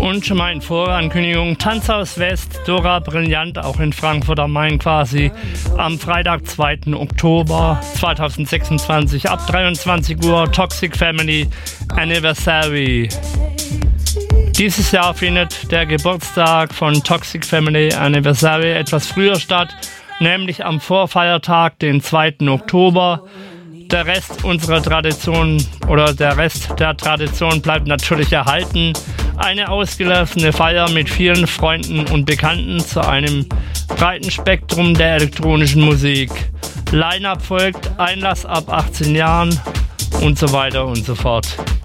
Und schon mal in Vorankündigung, Tanzhaus West, Dora Brillant, auch in Frankfurt am Main quasi, am Freitag, 2. Oktober 2026, ab 23 Uhr, Toxic Family Anniversary. Dieses Jahr findet der Geburtstag von Toxic Family Anniversary etwas früher statt, nämlich am Vorfeiertag, den 2. Oktober. Der Rest unserer Tradition oder der Rest der Tradition bleibt natürlich erhalten. Eine ausgelassene Feier mit vielen Freunden und Bekannten zu einem breiten Spektrum der elektronischen Musik. Line-up folgt, Einlass ab 18 Jahren und so weiter und so fort.